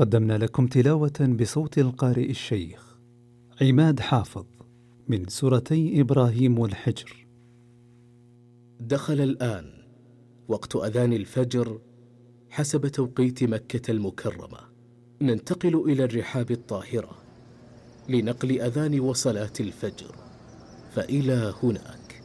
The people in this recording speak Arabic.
قدمنا لكم تلاوة بصوت القارئ الشيخ عماد حافظ من سورتي إبراهيم والحجر. دخل الآن وقت أذان الفجر حسب توقيت مكة المكرمة. ننتقل إلى الرحاب الطاهرة لنقل أذان وصلاة الفجر، فإلى هناك.